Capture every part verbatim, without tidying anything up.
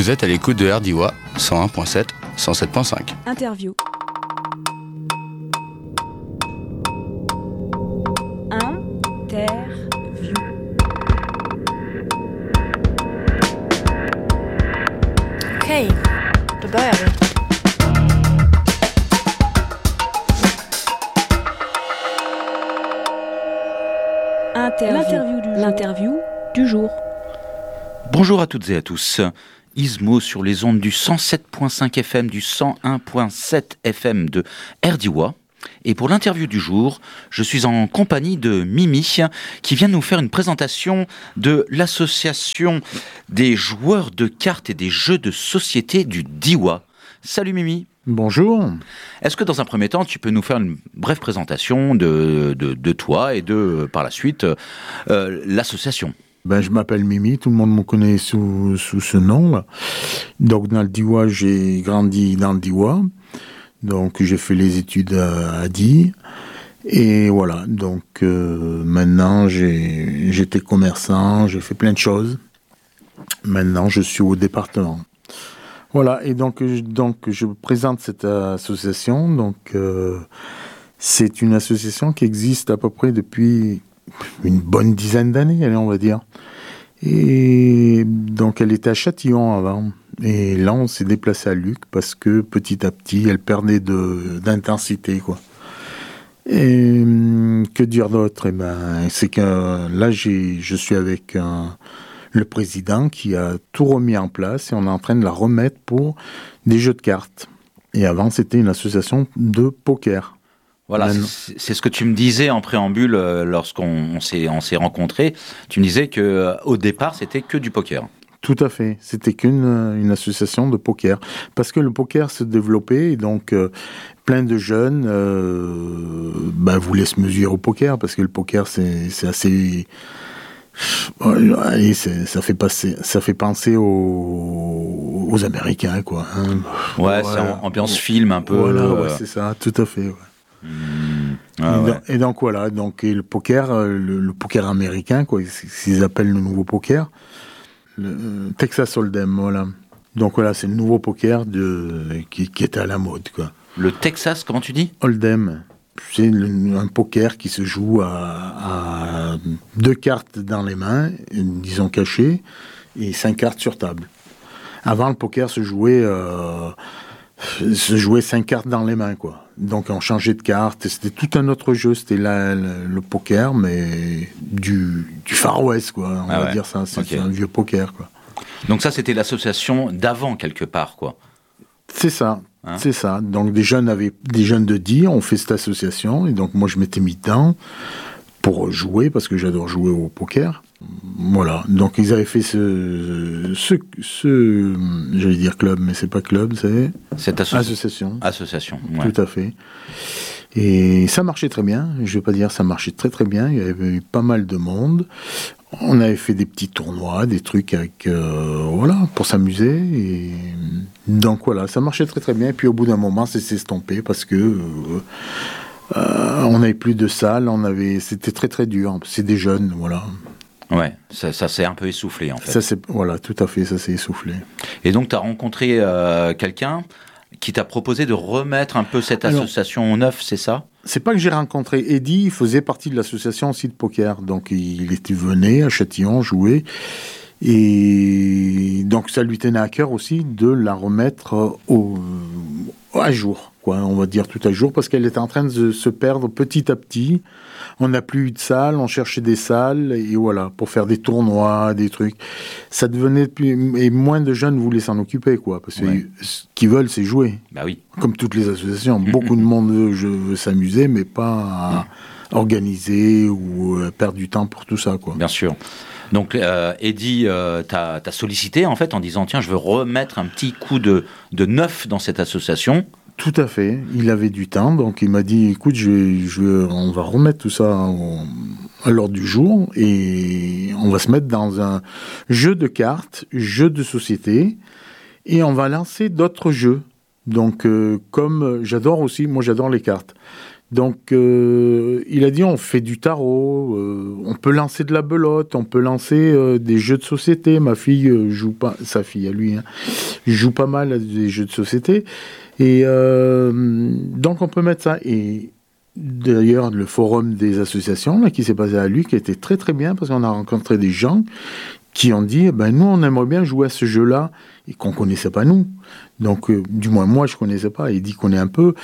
Vous êtes à l'écoute de R D I W A cent un virgule sept, cent sept virgule cinq. Interview. Interview. Okej, då börjar vi. Interview. L'interview du, L'interview du jour. Bonjour à toutes et à tous. Ismo sur les ondes du cent sept virgule cinq F M, du cent un virgule sept F M de R D I W A. Et pour l'interview du jour, je suis en compagnie de Mimi, qui vient nous faire une présentation de l'association des joueurs de cartes et des jeux de société du D I W A. Salut Mimi. Bonjour. Est-ce que dans un premier temps, tu peux nous faire une brève présentation de, de, de toi et de, par la suite, euh, l'association ? Ben, je m'appelle Mimi, tout le monde me connaît sous, sous ce nom. Donc dans le D I W A, j'ai grandi dans le D I W A. Donc j'ai fait les études à, à D I. Et voilà, donc euh, maintenant j'ai, j'étais commerçant, j'ai fait plein de choses. Maintenant je suis au département. Voilà, et donc, donc je présente cette association. Donc euh, c'est une association qui existe à peu près depuis une bonne dizaine d'années, allez, on va dire. Et donc, elle était à Châtillon avant. Et là, on s'est déplacé à Luc parce que petit à petit, elle perdait de, d'intensité, quoi. Et que dire d'autre ? Eh ben, c'est que là, j'ai, je suis avec un, le président qui a tout remis en place et on est en train de la remettre pour des jeux de cartes. Et avant, c'était une association de poker. Voilà, c'est, c'est ce que tu me disais en préambule euh, lorsqu'on on s'est, on s'est rencontrés. Tu me disais qu'au euh, départ, c'était que du poker. Tout à fait. C'était qu'une une association de poker. Parce que le poker se développait et donc euh, plein de jeunes euh, ben, voulaient se mesurer au poker parce que le poker, c'est, c'est assez... Allez, c'est, ça, fait passer, ça fait penser aux, aux Américains, quoi. Hein. Ouais, voilà. C'est ambiance film un peu. Voilà, euh... ouais, c'est ça, tout à fait, ouais. Mmh. Ah, et, ouais. donc, et donc voilà, donc et le poker, le, le poker américain, quoi, c'est ce qu'ils appellent le nouveau poker, le euh, Texas Hold'em, voilà. Donc voilà, c'est le nouveau poker de qui, qui est à la mode, quoi. Le Texas, comment tu dis ? Hold'em, c'est le, un poker qui se joue à, à deux cartes dans les mains, disons cachées, et cinq cartes sur table. Avant, le poker se jouait euh, se jouait cinq cartes dans les mains, quoi. Donc on changeait de carte, c'était tout un autre jeu, c'était là le, le poker, mais du, du Far West, quoi, on ah va ouais. dire ça, c'est, okay. c'est un vieux poker, quoi. Donc ça, c'était l'association d'avant, quelque part, quoi. C'est ça, hein c'est ça. Donc des jeunes, avaient, des jeunes de D I ont fait cette association, et donc moi je m'étais mis dedans pour jouer, parce que j'adore jouer au poker. Voilà, donc ils avaient fait ce, ce, ce j'allais dire club, mais c'est pas club, c'est cette associ- association. Association, ouais. Tout à fait. Et ça marchait très bien, je vais pas dire ça marchait très très bien, il y avait eu pas mal de monde. On avait fait des petits tournois, des trucs avec, euh, voilà, pour s'amuser. Et donc voilà, ça marchait très très bien. Et puis au bout d'un moment, ça s'est estompé parce que euh, euh, on n'avait plus de salles, on avait, c'était très très dur. C'est des jeunes, voilà. Ouais, ça, ça s'est un peu essoufflé en fait. Ça c'est, voilà, tout à fait, ça s'est essoufflé. Et donc tu as rencontré euh, quelqu'un qui t'a proposé de remettre un peu cette Alors, association au neuf, c'est ça ? C'est pas que j'ai rencontré Eddy, il faisait partie de l'association aussi de poker. Donc il était venu à Châtillon jouer. Et donc ça lui tenait à cœur aussi de la remettre au, à jour, quoi, on va dire tout à jour, parce qu'elle était en train de se perdre petit à petit. On n'a plus eu de salles, on cherchait des salles, et voilà, pour faire des tournois, des trucs. Ça devenait plus, et moins de jeunes voulaient s'en occuper, quoi, parce que ouais. ce qu'ils veulent, c'est jouer. Bah oui. Comme toutes les associations, beaucoup de monde veut, veut s'amuser, mais pas à organiser ou à perdre du temps pour tout ça, quoi. Bien sûr. Donc, euh, Eddy euh, t'a, t'a sollicité, en fait, en disant, tiens, je veux remettre un petit coup de, de neuf dans cette association. Tout à fait. Il avait du temps, donc il m'a dit, écoute, je vais, je vais, on va remettre tout ça en, à l'ordre du jour et on va se mettre dans un jeu de cartes, jeu de société, et on va lancer d'autres jeux. Donc, euh, comme j'adore aussi, moi j'adore les cartes. Donc, euh, il a dit, on fait du tarot, euh, on peut lancer de la belote, on peut lancer euh, des jeux de société. Ma fille euh, joue pas, sa fille à lui, hein, joue pas mal à des jeux de société. Et euh, donc, on peut mettre ça. Et d'ailleurs, le forum des associations là, qui s'est passé à lui, qui était très très bien, parce qu'on a rencontré des gens qui ont dit, ben, nous, on aimerait bien jouer à ce jeu-là, et qu'on ne connaissait pas nous. Donc, euh, du moins, moi, je ne connaissais pas. Il dit qu'on est un peu.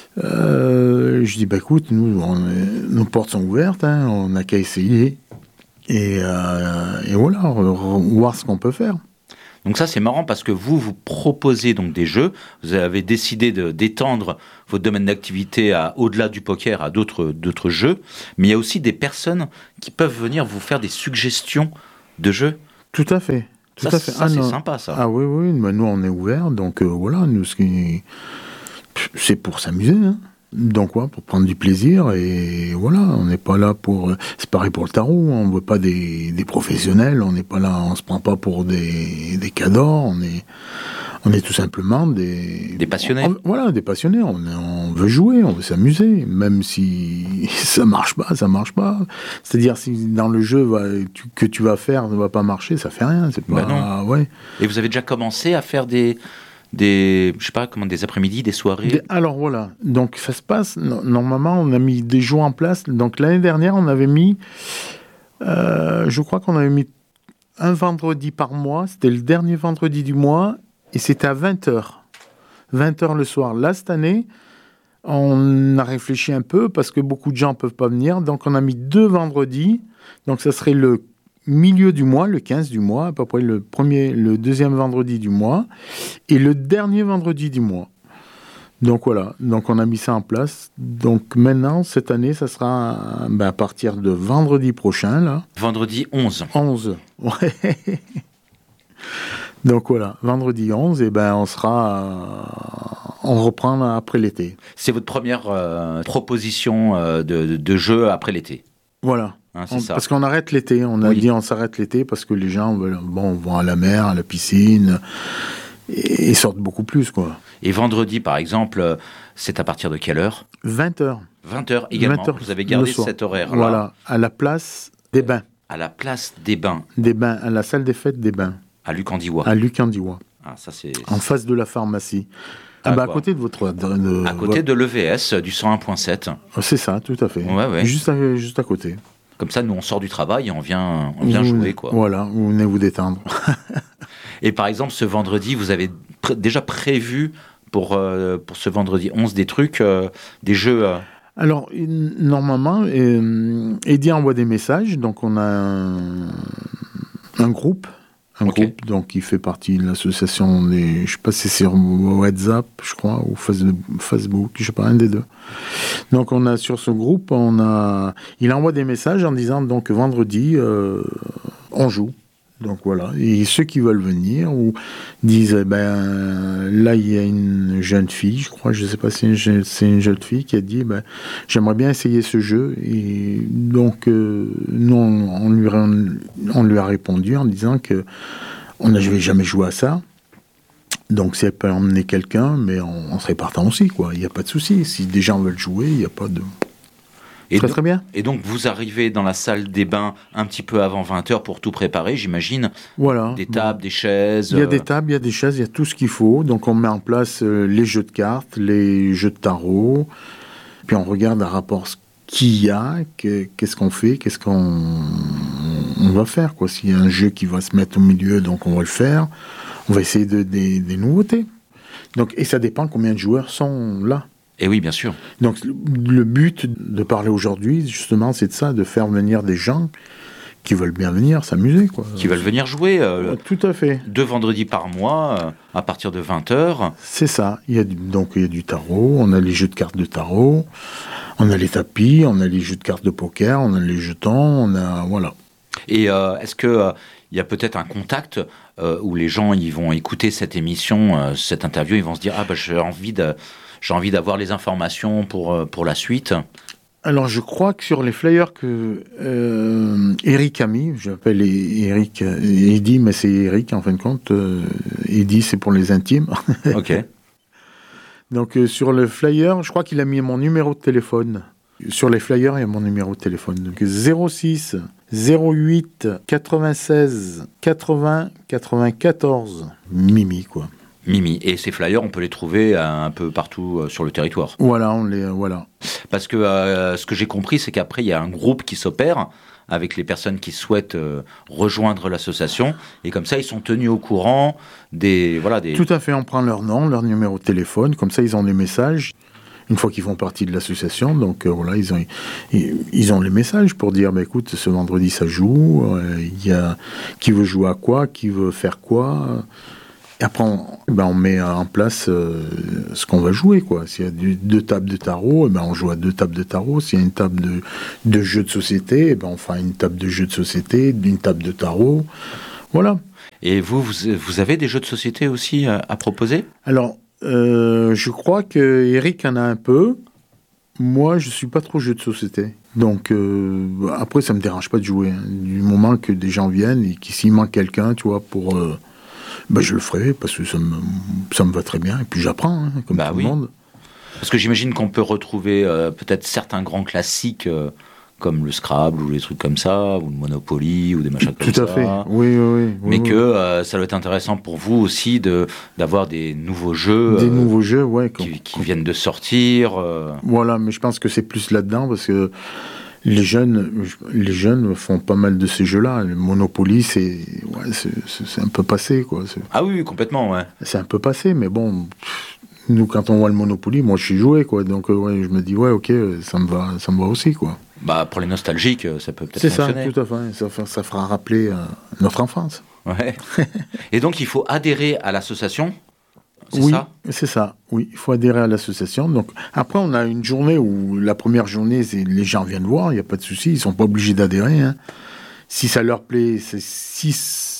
Euh, je dis, bah, écoute, nous, on est, nos portes sont ouvertes, hein, on n'a qu'à essayer. Et, euh, et voilà, voir ce qu'on peut faire. Donc ça, c'est marrant parce que vous, vous proposez donc des jeux. Vous avez décidé de, d'étendre votre domaine d'activité à, au-delà du poker à d'autres, d'autres jeux. Mais il y a aussi des personnes qui peuvent venir vous faire des suggestions de jeux. Tout à fait. Tout ça, à fait. ça ah, c'est non. sympa, ça. Ah oui, oui, mais nous, on est ouverts. Donc euh, voilà, nous, ce qui... c'est pour s'amuser. Hein. Donc, ouais, pour prendre du plaisir. Et voilà, on n'est pas là pour... C'est pareil pour le tarot. On ne veut pas des, des professionnels. On n'est pas là, on ne se prend pas pour des, des cadors. On est, on est tout simplement des... Des passionnés. On, voilà, des passionnés. On, on veut jouer, on veut s'amuser. Même si ça ne marche pas, ça ne marche pas. C'est-à-dire, si dans le jeu va, tu, que tu vas faire ne va pas marcher, ça ne fait rien. C'est pas, ben non. Ouais. Et vous avez déjà commencé à faire des... des, je sais pas, comment, des après-midi, des soirées. Des, alors voilà, donc ça se passe, no, normalement on a mis des jours en place, donc l'année dernière on avait mis, euh, je crois qu'on avait mis un vendredi par mois, c'était le dernier vendredi du mois, et c'était à vingt heures, vingt heures le soir. Là cette année, on a réfléchi un peu, parce que beaucoup de gens ne peuvent pas venir, donc on a mis deux vendredis, donc ça serait le milieu du mois, le quinze du mois, à peu près le premier, le deuxième vendredi du mois, et le dernier vendredi du mois. Donc voilà, donc on a mis ça en place. Donc maintenant, cette année, ça sera ben, à partir de vendredi prochain, là. Vendredi onze. onze, ouais. Donc voilà, vendredi onze, et ben on sera, on reprend après l'été. C'est votre première euh, proposition euh, de, de jeu après l'été. Voilà. Hein, c'est on, ça. Parce qu'on arrête l'été, on a oui. dit on s'arrête l'été parce que les gens veulent, bon, vont à la mer, à la piscine, et, et sortent beaucoup plus, quoi. Et vendredi, par exemple, c'est à partir de quelle heure ? vingt heures. vingt heures également, vingt heures vous avez gardé cet horaire-là. Voilà, à la place des Bains. À la place des Bains. Des Bains, à la salle des fêtes des Bains. À Lucandiwa. À Lucandiwa. Ah, ça c'est... En face de la pharmacie. Ah bah à côté de votre... De, à côté de l'E V S, du cent un point sept. C'est ça, tout à fait. Ouais, ouais. Juste, à, juste à côté. Comme ça, nous, on sort du travail et on vient, on vient vous, jouer, quoi. Voilà, vous venez vous détendre. Et par exemple, ce vendredi, vous avez pr- déjà prévu pour, euh, pour ce vendredi onze des trucs, euh, des jeux... Euh... Alors, normalement, euh, Eddie envoie des messages, donc on a un, un groupe, un okay. groupe donc, qui fait partie de l'association des... Je ne sais pas si c'est sur WhatsApp, je crois, ou Facebook, je ne sais pas, un des deux. Donc, on a sur ce groupe, on a, il envoie des messages en disant, donc, vendredi, euh, on joue. Donc, voilà. Et ceux qui veulent venir, ou disent, eh ben, là, il y a une jeune fille, je crois, je ne sais pas si c'est une, c'est une jeune fille qui a dit, ben, j'aimerais bien essayer ce jeu. Et donc, euh, nous, on, on, lui, on lui a répondu en disant que on n'avait jamais joué à ça. Donc, si elle peut emmener quelqu'un, mais on, on serait partant aussi, quoi. Il n'y a pas de souci. Si des gens veulent jouer, il n'y a pas de... Et très, donc, très bien. Et donc, vous arrivez dans la salle des bains un petit peu avant vingt heures pour tout préparer, j'imagine. Voilà. Des tables, bon. des chaises. Il y a euh... des tables, il y a des chaises, il y a tout ce qu'il faut. Donc, on met en place euh, les jeux de cartes, les jeux de tarot. Puis, on regarde à rapport ce qu'il y a, que, qu'est-ce qu'on fait, qu'est-ce qu'on on va faire, quoi. S'il y a un jeu qui va se mettre au milieu, donc on va le faire. On va essayer de, des, des nouveautés. Donc, et ça dépend combien de joueurs sont là. Et oui, bien sûr. Donc, le but de parler aujourd'hui, justement, c'est de ça, de faire venir des gens qui veulent bien venir s'amuser, quoi. Qui veulent venir jouer. Euh, Tout à fait. Deux vendredis par mois, euh, à partir de vingt heures. C'est ça. Il y a du, donc, il y a du tarot, on a les jeux de cartes de tarot, on a les tapis, on a les jeux de cartes de poker, on a les jetons, on a... Voilà. Et euh, est-ce que... Euh, il y a peut-être un contact euh, où les gens ils vont écouter cette émission, euh, cette interview, ils vont se dire « Ah, bah, j'ai envie de... J'ai envie d'avoir les informations pour, pour la suite. » Alors, je crois que sur les flyers que euh, Eric a mis, j'appelle Eric Eddy, mais c'est Eric en fin de compte. Euh, Eddy, c'est pour les intimes. Ok. Donc euh, sur le flyer, je crois qu'il a mis mon numéro de téléphone. Sur les flyers, il y a mon numéro de téléphone. Donc zéro six zéro huit quatre-vingt-seize quatre-vingts quatre-vingt-quatorze. Mimi, quoi. Mimi. Et ces flyers, on peut les trouver euh, un peu partout euh, sur le territoire. Voilà, on les, euh, voilà. Parce que euh, ce que j'ai compris, c'est qu'après, il y a un groupe qui s'opère avec les personnes qui souhaitent euh, rejoindre l'association. Et comme ça, ils sont tenus au courant des... Voilà, des... Tout à fait, on prend leur nom, leur numéro de téléphone. Comme ça, ils ont des messages. Une fois qu'ils font partie de l'association, donc euh, voilà, ils ont, ils, ils ont les messages pour dire, bah, écoute, ce vendredi, ça joue. Il euh, y a qui veut jouer à quoi, qui veut faire quoi. Et après, on, ben, on met en place euh, ce qu'on va jouer, quoi. S'il y a du, deux tables de tarot, ben, on joue à deux tables de tarot. S'il y a une table de, de jeux de société, ben, on fait une table de jeux de société, une table de tarot. Voilà. Et vous, vous, vous avez des jeux de société aussi à, à proposer ? Alors, euh, je crois que Eric en a un peu. Moi, je suis pas trop jeu de société. Donc, euh, après, ça me dérange pas de jouer. Hein. Du moment que des gens viennent et qu'il s'il manque quelqu'un, tu vois, pour... Euh, ben, je le ferai parce que ça me, ça me va très bien. Et puis j'apprends, hein, comme bah tout oui. le monde. Parce que j'imagine qu'on peut retrouver euh, peut-être certains grands classiques euh, comme le Scrabble ou les trucs comme ça, ou le Monopoly ou des machins comme ça. Tout à fait, oui, oui, oui. Mais oui, que oui. Euh, ça doit être intéressant pour vous aussi de, d'avoir des nouveaux jeux. Des euh, nouveaux jeux, ouais. qui, Comme, qui viennent de sortir. Euh... Voilà, mais je pense que c'est plus là-dedans parce que les jeunes, les jeunes font pas mal de ces jeux-là. Le Monopoly, c'est, ouais, c'est, c'est, c'est un peu passé, quoi. C'est, Ah oui, complètement, ouais. c'est un peu passé, mais bon, pff, nous, quand on voit le Monopoly, moi, je suis joué, quoi. Donc, euh, ouais, je me dis, ouais, ok, ça me va, ça me va aussi, quoi. Bah, pour les nostalgiques, ça peut peut-être C'est ça, fonctionner. tout à fait. Ça, fa- ça fera rappeler euh, notre enfance. Ouais. Et donc, il faut adhérer à l'association, c'est oui, ça ? c'est ça. Oui, il faut adhérer à l'association. Donc après, on a une journée où la première journée, c'est les gens viennent voir, il n'y a pas de souci, ils sont pas obligés d'adhérer. Hein. Si ça leur plaît, c'est, si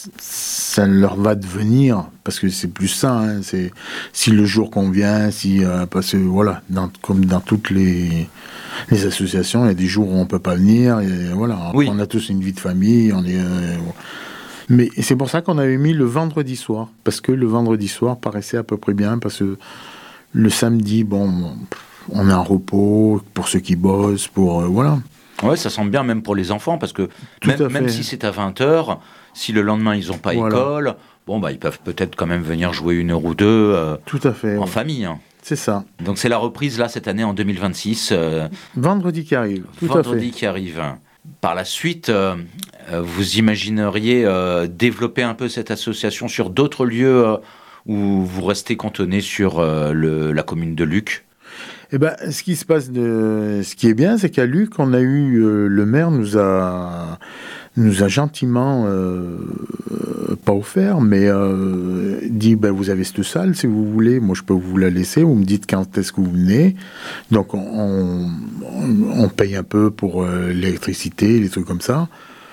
ça leur va de venir, parce que c'est plus ça. Hein, c'est si le jour convient, si euh, parce que voilà, dans, comme dans toutes les les associations, il y a des jours où on peut pas venir. Et voilà, après, Oui. on a tous une vie de famille, on est. Euh, Mais c'est pour ça qu'on avait mis le vendredi soir, parce que le vendredi soir paraissait à peu près bien, parce que le samedi, bon, on est en repos, pour ceux qui bossent, pour... Euh, voilà. Ouais, ça semble bien même pour les enfants, parce que Tout même, à même fait. si c'est à vingt heures, si le lendemain ils n'ont pas Voilà. école, bon, bah, ils peuvent peut-être quand même venir jouer une heure ou deux euh, Tout à fait. en ouais. famille. Hein. C'est ça. Donc c'est la reprise là cette année en deux mille vingt-six, euh, Vendredi qui arrive, tout vendredi à fait. qui arrive. Par la suite, euh, euh, vous imagineriez euh, développer un peu cette association sur d'autres lieux euh, où vous restez cantonné sur euh, le, la commune de Luc ? Eh ben, ce qui se passe, de, ce qui est bien, c'est qu'à Luc, on a eu euh, le maire nous a nous a gentiment euh, pas offert, mais euh, dit ben vous avez cette salle si vous voulez, moi je peux vous la laisser. Vous me dites quand est-ce que vous venez. Donc on, on, on paye un peu pour euh, l'électricité, les trucs comme ça.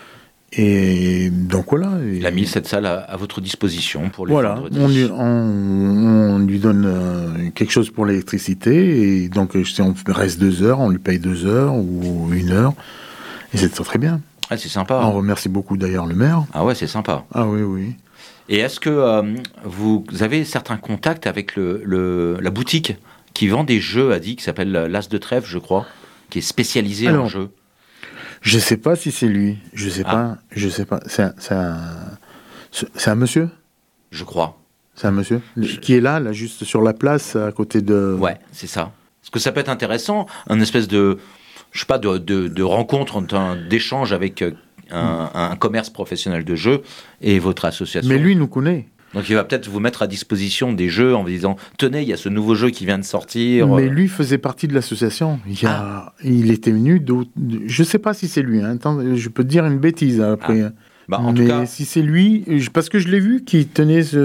Et donc voilà. Il a mis cette salle à, à votre disposition pour les Voilà, vendredis. on lui, on, on lui donne euh, quelque chose pour l'électricité, et donc si on reste deux heures, on lui paye deux heures ou une heure, et c'est très, très bien. Ah, c'est sympa. On remercie beaucoup d'ailleurs le maire. Ah ouais, c'est sympa. Ah oui, oui. Et est-ce que euh, vous avez certains contacts avec le, le, la boutique qui vend des jeux à dit qui s'appelle l'As de Trèfle, je crois, qui est spécialisée Alors, en jeux? Je sais pas si c'est lui, je sais Ah. pas, je sais pas. C'est un, c'est un, c'est un monsieur, Je crois. c'est un monsieur qui est là, là, juste sur la place à côté de. Ouais, c'est ça. Parce que ça peut être intéressant, un espèce de, je sais pas, de, de, de rencontre, d'un- d'échange avec euh, un, un commerce professionnel de jeux et votre association. Mais lui nous connaît. Donc il va peut-être vous mettre à disposition des jeux en vous disant, tenez, il y a ce nouveau jeu qui vient de sortir. Mais lui faisait partie de l'association. Il, y a, il était venu d'autres. Je sais pas si c'est lui. Hein. Attends, je peux te dire une bêtise après. Ah. Bah, en Mais tout cas, si c'est lui, je- parce que je l'ai vu qui tenait ce,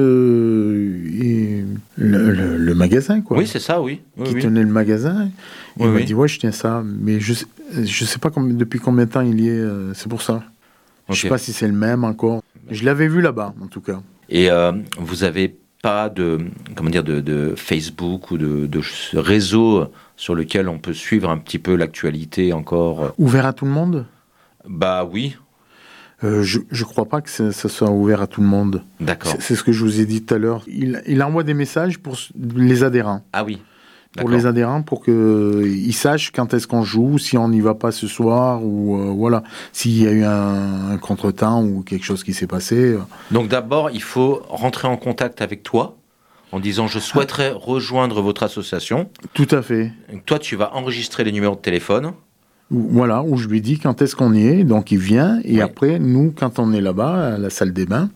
et- le, le- le magasin, quoi. oui, c'est ça, oui. Oui, Qui oui. tenait le magasin. Oui, il m'a oui. dit ouais, je tiens ça, mais je sais, je sais pas combien- depuis combien de temps il y est. euh, c'est pour ça. Je Ok. sais pas si c'est le même encore. Je l'avais vu là-bas, en tout cas. Et euh, vous avez pas de, comment dire, de, de Facebook ou de, de réseau sur lequel on peut suivre un petit peu l'actualité encore? Ouvert à tout le monde. Bah oui, Euh, je, je crois pas que ça, ça soit ouvert à tout le monde. d'accord. C'est, c'est ce que je vous ai dit tout à l'heure. Il, il envoie des messages pour s- les adhérents. Ah oui, pour D'accord. les adhérents, pour qu'ils sachent quand est-ce qu'on joue, si on n'y va pas ce soir, ou euh, voilà, s'il y a eu un, un contretemps ou quelque chose qui s'est passé. Donc d'abord, il faut rentrer en contact avec toi en disant je souhaiterais rejoindre votre association. Tout à fait. Toi, tu vas enregistrer les numéros de téléphone. Où- Voilà, où je lui dis quand est-ce qu'on y est, donc il vient, et Oui. après, nous, quand on est là-bas, à la salle des bains,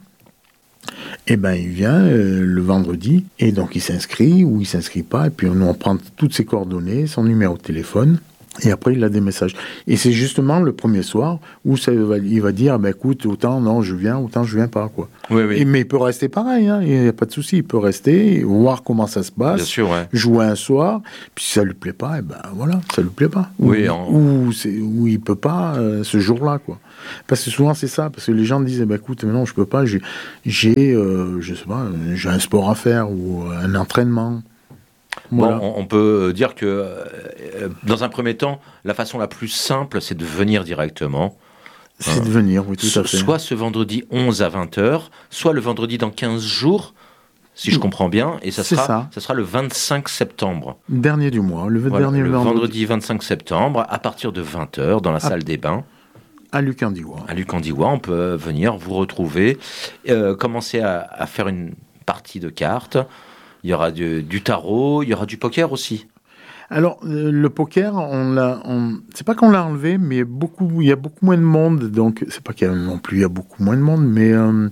eh ben, il vient euh, le vendredi, et donc il s'inscrit ou il s'inscrit pas, et puis nous, on prend toutes ses coordonnées, son numéro de téléphone, et après, il a des messages. Et c'est justement le premier soir où ça va, il va dire, ben, écoute, autant non, je viens, autant je viens pas, quoi. Oui, oui. Et, mais il peut rester pareil, hein, il n'y a pas de souci, il peut rester, voir comment ça se passe. Bien sûr, ouais. Jouer un soir, puis si ça lui plaît pas, et ben voilà, ça lui plaît pas. Ou, Oui, en- ou, c'est, ou il peut pas euh, ce jour-là, quoi. Parce que souvent c'est ça, parce que les gens disent, eh ben, écoute, non, je peux pas, j'ai, j'ai euh, je sais pas, j'ai un sport à faire ou un entraînement. Voilà. Bon, on, on peut dire que, euh, dans un premier temps, la façon la plus simple, c'est de venir directement. C'est de venir, oui, tout So- à fait. Soit ce vendredi onze à vingt heures, soit le vendredi dans quinze jours, si je comprends bien, et ça C'est sera, ça. ça sera le vingt-cinq septembre. Dernier du mois, le Voilà, dernier le vendredi, vendredi vingt-cinq septembre, à partir de vingt heures, dans la Ah. salle des bains, à Lucandiwa. à Lucandiwa, on peut venir vous retrouver, euh, commencer à, à faire une partie de cartes. Il y aura du, du tarot, il y aura du poker aussi. Alors, euh, le poker, on l'a, on... c'est pas qu'on l'a enlevé, mais beaucoup, il y a beaucoup moins de monde, donc c'est pas qu'il y a non plus il y a beaucoup moins de monde, mais euh,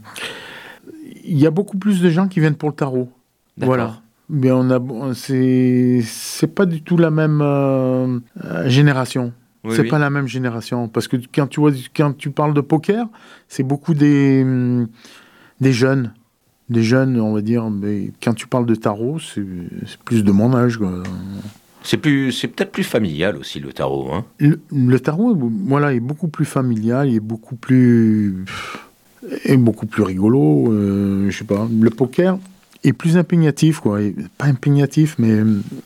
il y a beaucoup plus de gens qui viennent pour le tarot. D'accord. Voilà. Mais on a, c'est, c'est pas du tout la même euh, euh, génération. Oui, c'est oui. pas la même génération, parce que quand tu vois, quand tu parles de poker, c'est beaucoup des hum, des jeunes, des jeunes, on va dire. Mais quand tu parles de tarot, c'est, c'est plus de mon âge, quoi. C'est plus, c'est peut-être plus familial aussi le tarot, hein. Le, le tarot, voilà, est beaucoup plus familial, il est beaucoup plus, est beaucoup plus rigolo. Euh, je sais pas. Le poker est plus impugnatif, quoi. Et pas impugnatif, mais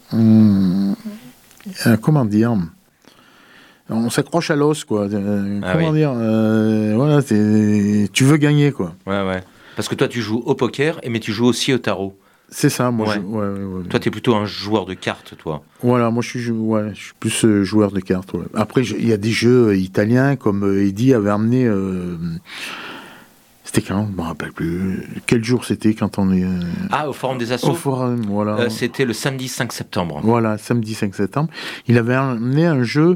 hum, euh, comment dire. On s'accroche à l'os, quoi. Euh, Ah comment oui. dire. euh, voilà, c'est, tu veux gagner, quoi. Ouais, ouais. Parce que toi, tu joues au poker, et mais tu joues aussi au tarot. C'est ça, moi. Ouais. Je, ouais, ouais, ouais. Toi, tu es plutôt un joueur de cartes, toi. Voilà, moi je suis, ouais, je suis plus euh, joueur de cartes. Ouais. Après, je- il y a des jeux euh, italiens, comme euh, Eddy avait amené. euh, c'était quand? Je me rappelle plus. Quel jour c'était quand on est. euh, Ah, au Forum des au Assos forum, voilà. Euh, C'était le samedi cinq septembre. Voilà, samedi cinq septembre. Il avait amené un jeu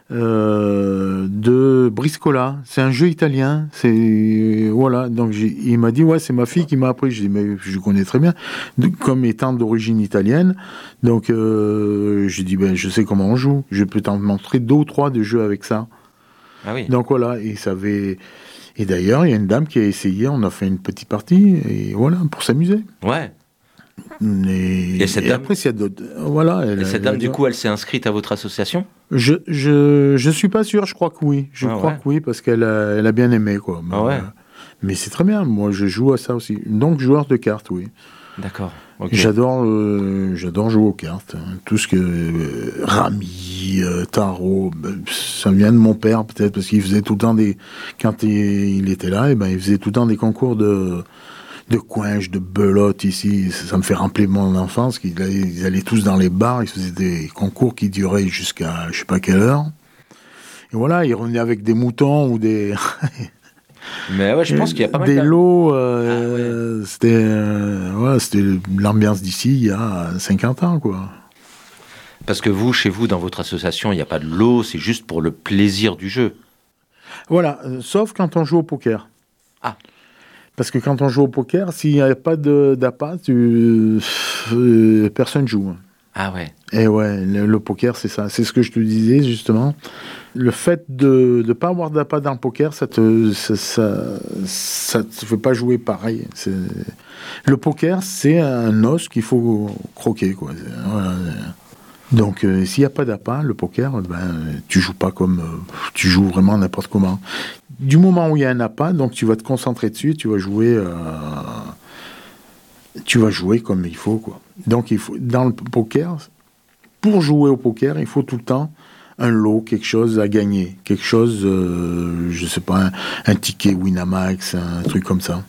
euh, de Briscola. C'est un jeu italien. C'est voilà. Donc j'ai- il m'a dit ouais, c'est ma fille qui m'a appris. J'ai dit mais je connais très bien, De- comme étant d'origine italienne. Donc euh, j'ai dit ben je sais comment on joue. Je peux t'en montrer deux ou trois de jeux avec ça. Ah oui. Donc voilà. Et ça avait. Et d'ailleurs, il y a une dame qui a essayé. On a fait une petite partie et voilà pour s'amuser. Ouais. Et, Et cette et dame- après, s'il y a d'autres. Voilà. elle- Et cette elle dame, a du dit- coup, elle s'est inscrite à votre association? Je, je, je suis pas sûr, je crois que oui. Je Ah crois ouais. que oui, parce qu'elle a, elle a bien aimé, quoi. Mais, Ah ouais. euh, mais c'est très bien, moi je joue à ça aussi. Donc joueur de cartes, oui. D'accord. Ok. J'adore, euh, j'adore jouer aux cartes. hein. Tout ce que euh, Rami, euh, tarot, ben, ça vient de mon père peut-être, parce qu'il faisait tout le temps des... Quand il, il était là, et ben, il faisait tout le temps des concours de... de coinges, de belote ici, ça, ça me fait rappeler mon enfance, qu'ils allaient, ils allaient tous dans les bars, ils faisaient des concours qui duraient jusqu'à je sais pas quelle heure. Et voilà, ils revenaient avec des moutons ou des... Mais ouais, je pense qu'il y a pas mal des de... lots, euh, c'était, euh, ouais, c'était l'ambiance d'ici il y a cinquante ans, quoi. Parce que vous, chez vous, dans votre association, il n'y a pas de lot, c'est juste pour le plaisir du jeu. Voilà, euh, sauf quand on joue au poker. Ah. Parce que quand on joue au poker, s'il n'y a pas de, d'appât, tu, euh, personne joue. Ah ouais. Et ouais, le, le poker, c'est ça. C'est ce que je te disais, justement. Le fait de ne pas avoir d'appât dans le poker, ça te, ça, ça, ça te fait pas jouer pareil. C'est... Le poker, c'est un os qu'il faut croquer, quoi. C'est- voilà. Donc, euh, s'il n'y a pas d'appât, le poker, ben, tu joues pas comme... euh, tu joues vraiment n'importe comment. Du moment où il y a un appât, donc tu vas te concentrer dessus, tu vas jouer... euh, tu vas jouer comme il faut, quoi. Donc, il faut, dans le poker, pour jouer au poker, il faut tout le temps un lot, quelque chose à gagner. Quelque chose, euh, je sais pas, un, un ticket Winamax, un truc comme ça.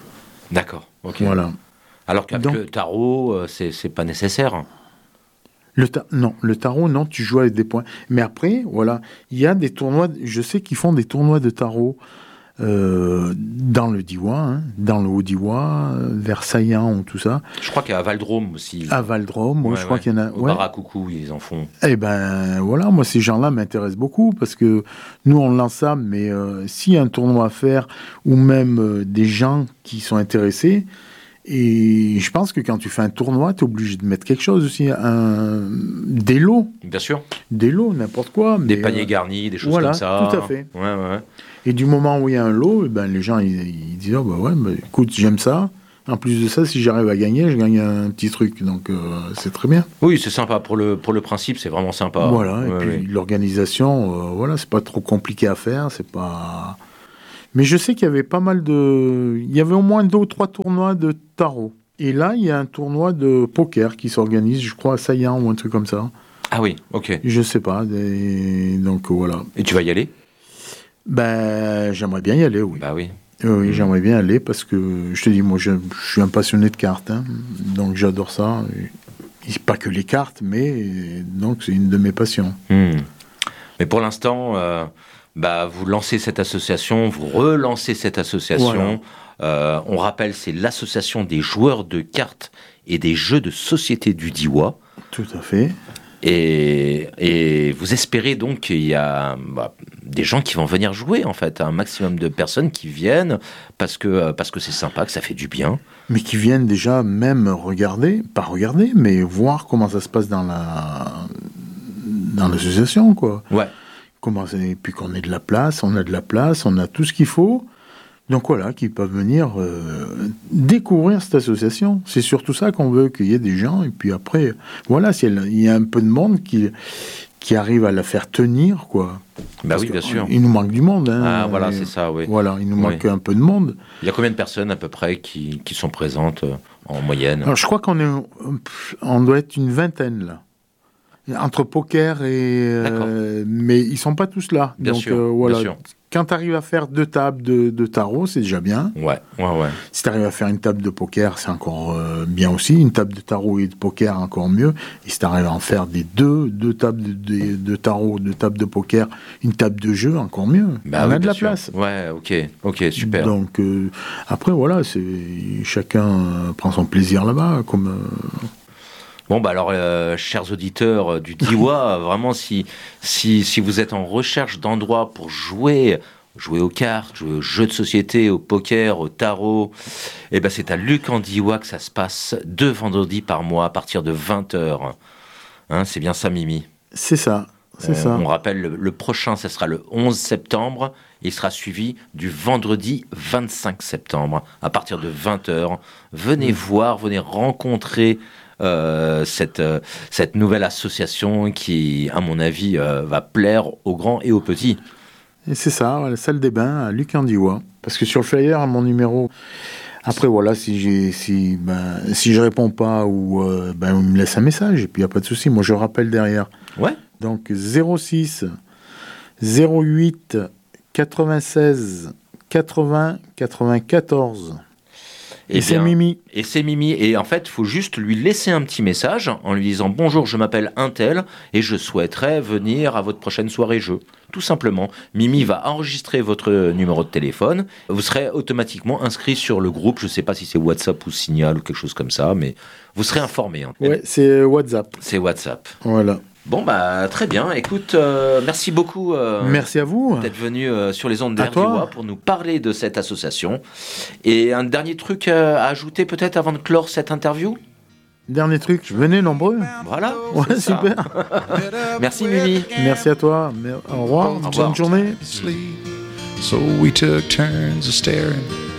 D'accord. Ok. Voilà. Alors qu'avec Donc- le tarot, euh, c'est c'est pas nécessaire. Le ta- non, le tarot, non, tu joues avec des points. Mais après, voilà, il y a des tournois, je sais qu'ils font des tournois de tarot euh, dans le Diois, hein, dans le Haut-Diois, euh, vers Saillant ou tout ça. Je crois qu'à Valdrome aussi. À Valdrome, ouais, Ouais, je crois ouais. qu'il y en a. Au Ouais. Baracoucou, ils en font. Eh ben voilà, moi ces gens-là m'intéressent beaucoup parce que nous on lance ça, mais euh, s'il y a un tournoi à faire ou même euh, des gens qui sont intéressés, et je pense que quand tu fais un tournoi, tu es obligé de mettre quelque chose aussi, un, des lots, Bien sûr. des lots, n'importe quoi. Des mais, paniers euh, garnis, des choses voilà, comme ça. tout à fait. Ouais, ouais. Et du moment où il y a un lot, eh ben, les gens ils, ils disent oh, bah ouais, bah, écoute, j'aime ça. En plus de ça, si j'arrive à gagner, je gagne un petit truc. Donc euh, c'est très bien. Oui, c'est sympa. Pour le, pour le principe, c'est vraiment sympa. Voilà, Ouais, et puis ouais. l'organisation, euh, voilà, c'est pas trop compliqué à faire, c'est pas. Mais je sais qu'il y avait pas mal de. Il y avait au moins deux ou trois tournois de tarot. Et là, il y a un tournoi de poker qui s'organise, je crois, à Saillant ou un truc comme ça. Ah oui, ok. Je sais pas. Et donc voilà. Et tu vas y aller? Ben, j'aimerais bien y aller, oui. Bah oui. Oui, oui, j'aimerais bien aller parce que, je te dis, moi, je, je suis un passionné de cartes, hein, donc j'adore ça. Et pas que les cartes, mais donc c'est une de mes passions. Hmm. Mais pour l'instant, euh, bah, vous lancez cette association, vous relancez cette association. Voilà. Euh, on rappelle, c'est l'association des joueurs de cartes et des jeux de société du Diois. Tout à fait. Et, et vous espérez donc qu'il y a bah, des gens qui vont venir jouer, en fait, un maximum de personnes qui viennent parce que parce que c'est sympa, que ça fait du bien. Mais qui viennent déjà même regarder, pas regarder, mais voir comment ça se passe dans la dans l'association, quoi. Ouais. Comment c'est- et puis qu'on ait de la place, on a de la place, on a tout ce qu'il faut. Donc voilà, qui peuvent venir euh, découvrir cette association. C'est surtout ça qu'on veut, qu'il y ait des gens. Et puis après, voilà, s'il y a- il y a un peu de monde qui, qui arrive à la faire tenir, quoi. Bah Parce oui, que bien sûr. Il nous manque du monde. Hein. Ah voilà, Et c'est ça, oui. Voilà, il nous Oui. manque un peu de monde. Il y a combien de personnes à peu près qui, qui sont présentes euh, en moyenne? Alors je crois qu'on est, pff, on doit être une vingtaine là. Entre poker et... euh, mais ils sont pas tous là. Bien Donc sûr, euh, voilà. bien sûr. Quand tu arrives à faire deux tables de, de tarot, c'est déjà bien. Ouais, ouais, ouais. Si tu arrives à faire une table de poker, c'est encore euh, bien aussi. Une table de tarot et de poker, encore mieux. Et si tu arrives à en faire des deux, deux tables de, de, de tarot, deux tables de poker, une table de jeu, encore mieux. Bah On oui, a de bien la sûr. place. Ouais, ok, ok, super. Donc euh, après, voilà, c'est chacun euh, prend son plaisir là-bas. Comme, euh, Bon, bah alors, euh, chers auditeurs euh, du Diois, vraiment, si, si, si vous êtes en recherche d'endroits pour jouer, jouer aux cartes, jouer aux jeux de société, au poker, au tarot, eh ben c'est à Luc en Diois que ça se passe deux vendredis par mois à partir de vingt heures. Hein, c'est bien ça, Mimi? c'est ça. C'est Euh, ça. On rappelle, le, le prochain, ça sera le onze septembre. Il sera suivi du vendredi vingt-cinq septembre à partir de vingt heures. Venez voir, venez rencontrer euh, cette, euh, cette nouvelle association qui, à mon avis, euh, va plaire aux grands et aux petits. Et c'est ça, la salle des bains à Luc en Diois. Parce que sur le flyer, mon numéro. Après, voilà, si, j'ai, si, ben, si je réponds pas, ou euh, ben, on me laisse un message, et puis il n'y a pas de souci. Moi, je rappelle derrière. Ouais. Donc, zéro six zéro huit quatre-vingt-seize quatre-vingts quatre-vingt-quatorze. Et, Eh c'est bien, Mimi. Et c'est Mimi. Et en fait, il faut juste lui laisser un petit message en lui disant « Bonjour, je m'appelle Untel et je souhaiterais venir à votre prochaine soirée jeu. » Tout simplement. Mimi va enregistrer votre numéro de téléphone. Vous serez automatiquement inscrit sur le groupe. Je ne sais pas si c'est WhatsApp ou Signal ou quelque chose comme ça, mais vous serez informé. Hein. Ouais, c'est WhatsApp. C'est WhatsApp. Voilà. Bon, bah très bien. Écoute, euh, merci beaucoup. euh, Merci à vous. d'être venu euh, sur les ondes À toi. d'R D I W A pour nous parler de cette association. Et un dernier truc euh, à ajouter peut-être avant de clore cette interview? Dernier truc, venez nombreux. Voilà. Ouais, c'est ça. super. Merci Mimi. Merci à toi. Mer- Au revoir. Au revoir. Bonne journée. sleep. So we took turns of staring